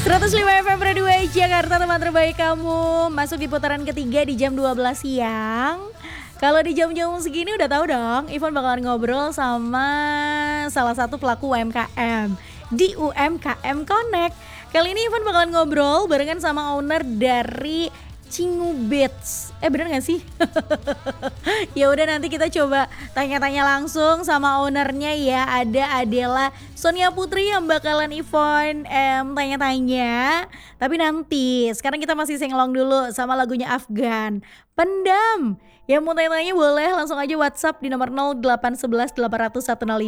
105 FM Broadway Jakarta, teman terbaik kamu. Masuk di putaran ketiga di jam 12 siang. Kalau di jam-jam segini udah tahu dong, Ivon bakalan ngobrol sama salah satu pelaku UMKM di UMKM Connect. Kali ini Ivon bakalan ngobrol barengan sama owner dari Cingubits. Bener gak sih? Ya udah, nanti kita coba tanya-tanya langsung sama ownernya ya. Ada Adela Sonia Putri yang bakalan Ivon tanya-tanya. Tapi nanti, sekarang kita masih singelong dulu sama lagunya Afgan, Pendam. Yang mau tanya-tanya boleh langsung aja WhatsApp di nomor 0811 800 105